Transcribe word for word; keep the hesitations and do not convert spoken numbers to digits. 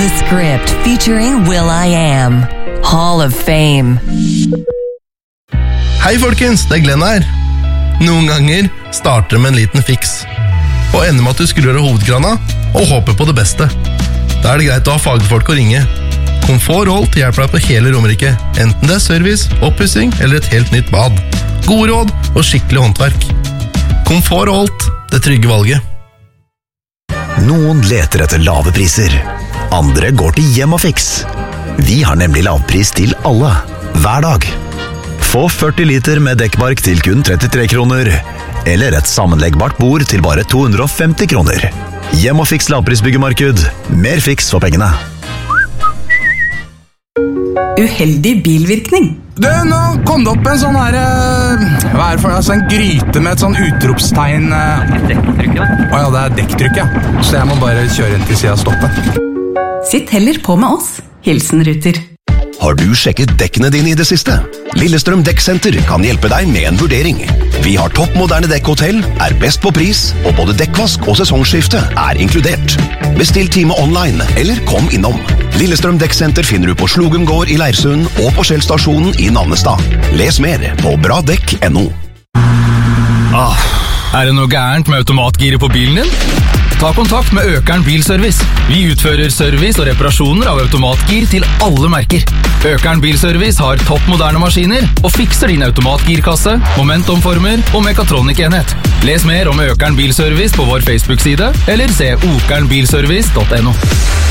The Script featuring Will I Am. Hall of Fame. Hei folkens, det er Glenn her. Noen ganger starter det med en liten fiks, og ender med at du skrur av hovedkrana og håper på det beste. Da er det greit å ha fagfolk å ringe. Komfort Holt hjelper deg på hele Romerike, enten det er service, oppussing eller et helt nytt bad. Gode råd og skikkelig håndverk. Komfort Holt, det trygge valget. Noen leter etter lave priser. Andre går til Hjemmafix. Vi har nemlig lavpris til alle, hver dag. Få førti liter med dekkbark til kun trettitre kroner, eller et sammenleggbart bord til bare to hundre og femti kroner. Hjemmafix lavprisbyggemarked. Mer fiks for pengene. Uheldig bilvirkning. Du, nå kom det opp en sånn her Hva er det for altså en gryte med et sånn utropstegn Dekktrykk, ja. Åja, det er dekktrykk, ja. Så jeg må bare kjøre inn til siden og stoppe. Sitt heller på med oss. Hilsen Ruter. Har du sjekket dekkene dine i det siste? Lillestrøm Dekksenter kan hjelpe deg med en vurdering. Vi har toppmoderne dekkhotell, er best på pris, og både dekkvask og sesongskifte er inkludert. Bestill time online, eller kom innom. Lillestrøm Dekksenter finner du på Slogum gård i Leirsund og på Skjellstasjonen i Nannestad. Les mer på bra dekk punktum no. Ah, er det noe gærent med automatgiret på bilen din? Ta kontakt med Økern Bilservice. Vi utfører service og reparasjoner av automatgir til alle merker. Økern Bilservice har toppmoderne maskiner og fikser din automatgirkasse, momentomformer og mekatronikenhet. Les mer om Økern Bilservice på vår Facebook-side, eller se okernbilservice punktum no.